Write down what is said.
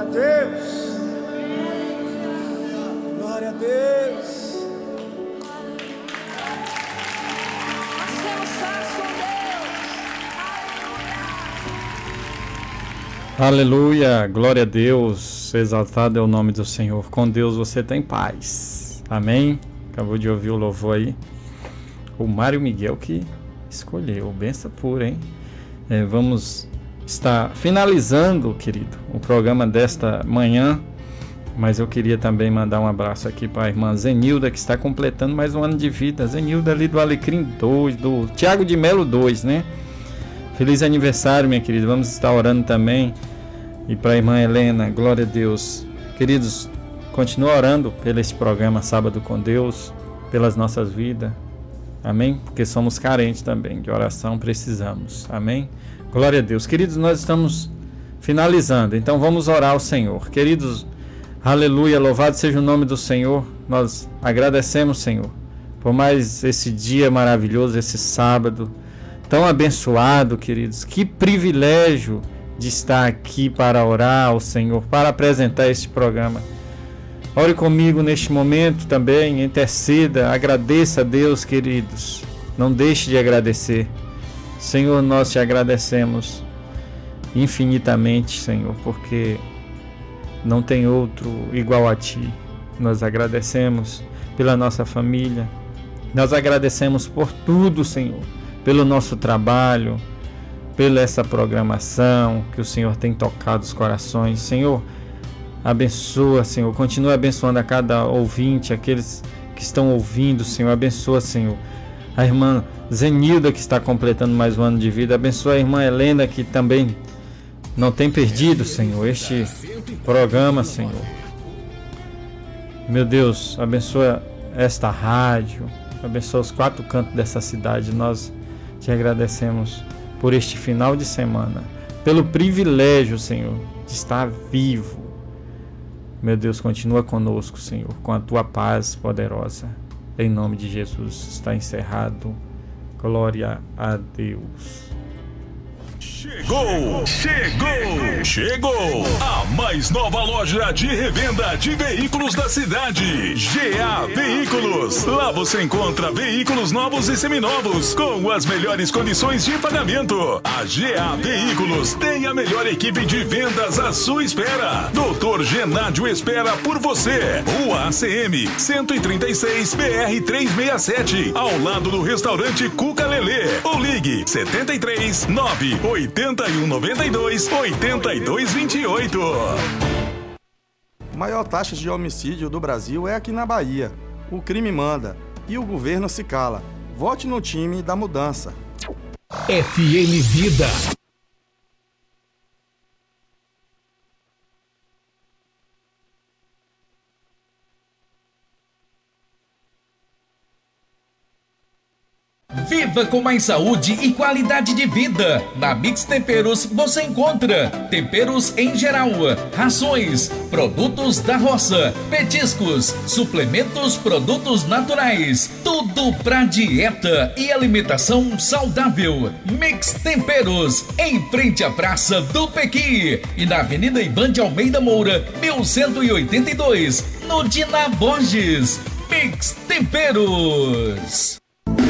Deus. Glória a Deus. Aleluia, glória a Deus, exaltado é o nome do Senhor. Com Deus você tem paz, amém? Acabou de ouvir o louvor aí, o Mário Miguel que escolheu, benção pura, hein? Vamos estar finalizando, querido, o programa desta manhã, mas eu queria também mandar um abraço aqui para a irmã Zenilda, que está completando mais um ano de vida. Zenilda ali do Alecrim 2, do Tiago de Melo 2, né? Feliz aniversário, minha querida. Vamos estar orando também. E para a irmã Helena, glória a Deus. Queridos, continua orando pelo esse programa Sábado com Deus, pelas nossas vidas. Amém? Porque somos carentes também de oração, precisamos. Amém? Glória a Deus. Queridos, nós estamos finalizando. Então vamos orar ao Senhor. Queridos, aleluia, louvado seja o nome do Senhor. Nós agradecemos, Senhor, por mais esse dia maravilhoso, esse sábado tão abençoado, queridos. Que privilégio de estar aqui para orar ao Senhor, para apresentar este programa. Ore comigo neste momento também, interceda, agradeça a Deus, queridos. Não deixe de agradecer. Senhor, nós te agradecemos infinitamente, Senhor, porque não tem outro igual a ti. Nós agradecemos pela nossa família. Nós agradecemos por tudo, Senhor. Pelo nosso trabalho, pela essa programação que o Senhor tem tocado os corações. Senhor, abençoa, Senhor, continua abençoando a cada ouvinte, aqueles que estão ouvindo, Senhor, abençoa, Senhor, a irmã Zenilda, que está completando mais um ano de vida, abençoa a irmã Helena, que também não tem perdido, Senhor, este programa, Senhor. Meu Deus, abençoa esta rádio, abençoa os 4 cantos dessa cidade. Nós te agradecemos por este final de semana, pelo privilégio, Senhor, de estar vivo. Meu Deus, continua conosco, Senhor, com a tua paz poderosa. Em nome de Jesus, está encerrado. Glória a Deus. Chegou! A mais nova loja de revenda de veículos da cidade, GA Veículos. Lá você encontra veículos novos e seminovos com as melhores condições de pagamento. A GA Veículos tem a melhor equipe de vendas à sua espera. Dr. Genádio espera por você. Rua ACM 136 BR 367, ao lado do restaurante Cuca Lelê. Ou ligue 73 98192 8228. Maior taxa de homicídio do Brasil é aqui na Bahia. O crime manda e o governo se cala. Vote no time da mudança. FM Vida. Viva com mais saúde e qualidade de vida. Na Mix Temperos você encontra temperos em geral, rações, produtos da roça, petiscos, suplementos, produtos naturais, tudo pra dieta e alimentação saudável. Mix Temperos, em frente à Praça do Pequi e na Avenida Ivan de Almeida Moura, 1182, no Dina Borges. Mix Temperos.